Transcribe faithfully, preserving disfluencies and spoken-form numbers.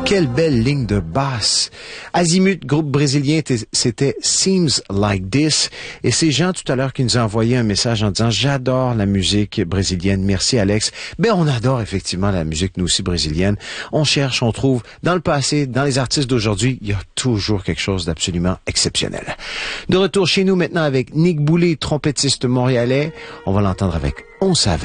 Quelle belle ligne de basse. Azimut, groupe brésilien, c'était Seems Like This. Et c'est Jean tout à l'heure qui nous a envoyé un message en disant « J'adore la musique brésilienne. Merci Alex. » Ben, on adore effectivement la musique, nous aussi, brésilienne. On cherche, on trouve. Dans le passé, dans les artistes d'aujourd'hui, il y a toujours quelque chose d'absolument exceptionnel. De retour chez nous maintenant avec Nick Boulay, trompettiste montréalais. On va l'entendre avec « On savait ».